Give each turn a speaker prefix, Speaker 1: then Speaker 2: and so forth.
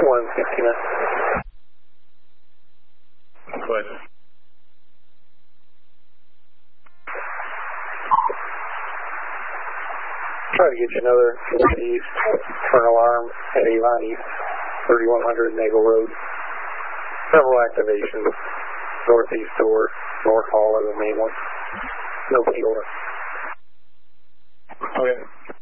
Speaker 1: Go ahead.
Speaker 2: Try to get you another east, turn alarm at Avon East, 3100 Nagle Road. Several activations, northeast door, North Hall are the main one. No field.
Speaker 1: Okay.